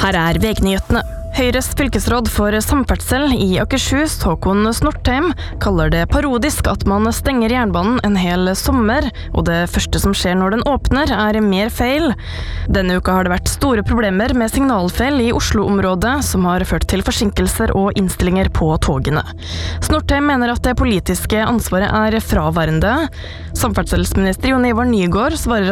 Her VG-nyhetene. Høyres fylkesråd for samferdsel I Akershus, Håkon Snortheim, kaller det parodisk at man stenger jernbanen en hel sommer, og det første som skjer når den åpner mer feil. Denne uka har det vært store problemer med signalfeil I Oslo-området, som har ført til forsinkelser og innstillinger på togene. Snortheim mener at det politiske ansvaret fraværende. Samferdselsminister Jon Ivar Nygård svarer